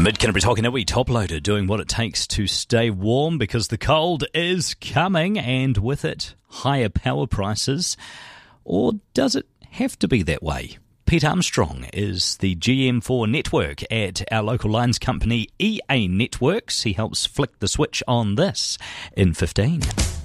Mid-Canterbury Talking Iwi top loader doing what it takes to stay warm because the cold is coming, and with it, higher power prices. Or does it have to be that way? Pete Armstrong is the GM for Network at our local lines company EA Networks. He helps flick the switch on this in 15.